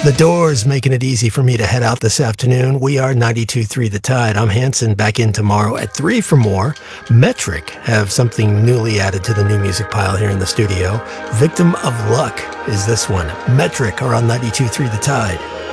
The Doors making it easy for me to head out this afternoon. We are 92.3 The Tide. I'm Hanson, back in tomorrow at 3 for more. Metric have something newly added to the new music pile here in the studio. Victim of Luck is this one. Metric are on 92.3 The Tide.